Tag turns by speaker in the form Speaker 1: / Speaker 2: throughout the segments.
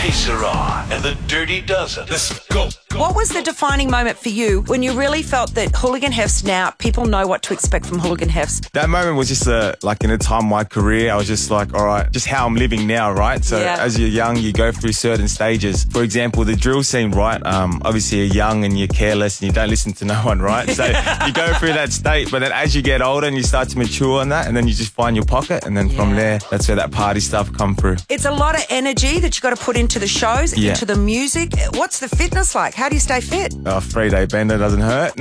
Speaker 1: Que Sera and the Dirty Dozen. Let's go.
Speaker 2: What was the defining moment for you when you really felt that Hooligan Hefts now, people know what to expect from Hooligan Hefts?
Speaker 3: That moment was just like in a time of my career, I was just like, all right, just how I'm living now, right? So as you're young, you go through certain stages. For example, the drill scene, right? Obviously you're young and you're careless and you don't listen to no one, right? So you go through that state, but then as you get older and you start to mature on that, and then you just find your pocket, and then from there, that's where that party stuff come through.
Speaker 2: It's a lot of energy that you got to put into the shows, into the music. What's the fitness like? How do you stay fit?
Speaker 3: 3-day bender doesn't hurt.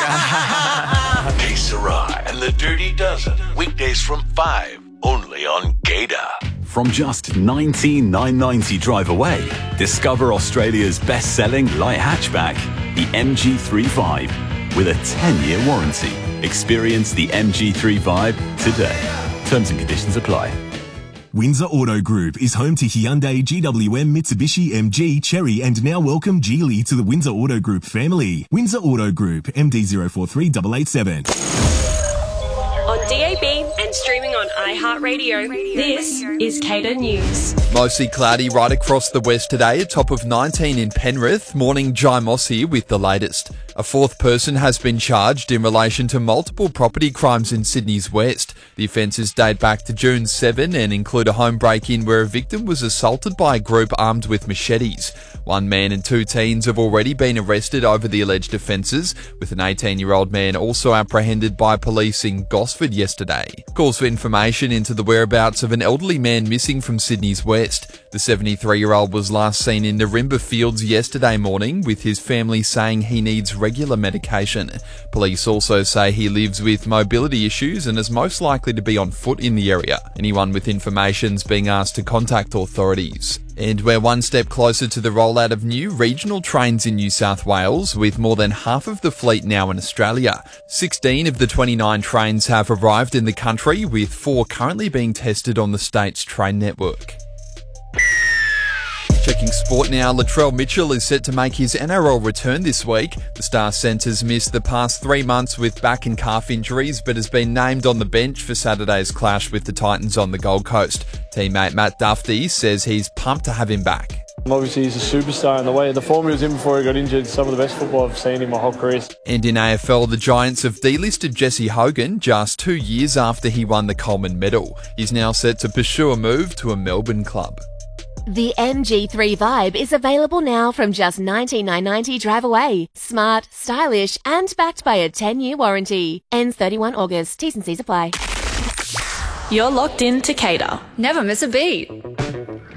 Speaker 1: Que Sera and the Dirty Dozen. Weekdays from 5, only on Gator.
Speaker 4: From just $19,990 drive away, discover Australia's best-selling light hatchback, the MG3 Vibe, with a 10-year warranty. Experience the MG3 Vibe today. Terms and conditions apply.
Speaker 5: Windsor Auto Group is home to Hyundai, GWM, Mitsubishi, MG, Chery, and now welcome Geely to the Windsor Auto Group family. Windsor Auto Group, MD043887.
Speaker 6: On DAB and streaming on iHeartRadio, this is Cater News.
Speaker 7: Mostly cloudy right across the west today, a top of 19 in Penrith. Morning, Jai Moss here with the latest. A fourth person has been charged in relation to multiple property crimes in Sydney's west. The offences date back to June 7 and include a home break-in where a victim was assaulted by a group armed with machetes. One man and 2 teens have already been arrested over the alleged offences, with an 18-year-old man also apprehended by police in Gosford yesterday. Calls for information into the whereabouts of an elderly man missing from Sydney's west. The 73-year-old was last seen in Narimba Fields yesterday morning, with his family saying he needs regular medication. Police also say he lives with mobility issues and is most likely to be on foot in the area. Anyone with information is being asked to contact authorities. And we're one step closer to the rollout of new regional trains in New South Wales, with more than half of the fleet now in Australia. 16 of the 29 trains have arrived in the country, with 4 currently being tested on the state's train network. Checking sport now, Latrell Mitchell is set to make his NRL return this week. The Star Centre's missed the past 3 months with back and calf injuries, but has been named on the bench for Saturday's clash with the Titans on the Gold Coast. Teammate Matt Duffy says he's pumped to have him back.
Speaker 8: Obviously, he's a superstar in the way. The form he was in before he got injured, some of the best football I've seen in my whole career.
Speaker 7: And in AFL, the Giants have delisted Jesse Hogan just 2 years after he won the Coleman Medal. He's now set to pursue a move to a Melbourne club.
Speaker 9: The MG3 Vibe is available now from just $19,990 drive away. Smart, stylish, and backed by a 10-year warranty. Ends 31 August. T's and C's apply.
Speaker 6: You're locked in to Cater. Never miss a beat.